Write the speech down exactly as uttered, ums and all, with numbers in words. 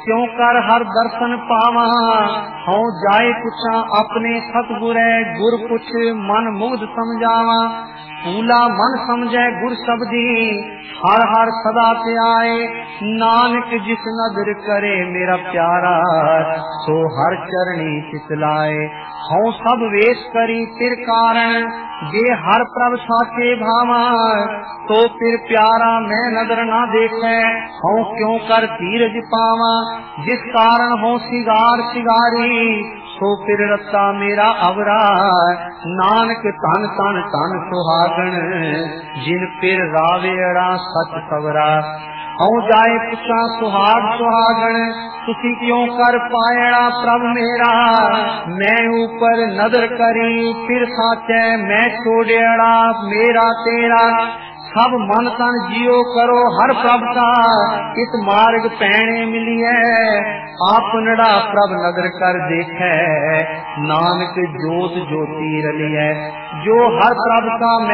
क्यों कर हर दर्शन पावा। हूँ जाए पुछा अपने सतगुरै, गुर पुछ मन मुग्ध समझावा। फूला मन समझे गुर शब्दी, हर हर सदा ध्याए। नानक जिस नदर करे मेरा प्यारा, सो हर चरणी चितलाए। हूँ सब वेश करी तिर कारण, जे हर प्रभ साचे भावा। तो फिर प्यारा मैं नदर ना देखे, हूँ क्यों कर धीरज पावा। जिस कारण हो सिगार सिगारी, सो फिर रत्ता मेरा अवरा। नानक तन तन तन सुहागन, जिन फिर रावेड़ा सच सवरा। हूँ जाए पुछा सुहाग सुहागन, तुसी क्यों कर पायड़ा प्रभ मेरा। मैं ऊपर नदर करी फिर साचे, मैं छोड़ेड़ा मेरा तेरा। सब मन तन जियो करो हर प्रभ का, इस मार्ग पैणे मिलिए। आपनड़ा प्रभ नदर कर देखे, नानक जोत ज्योति रलिए। जो हर प्रभ का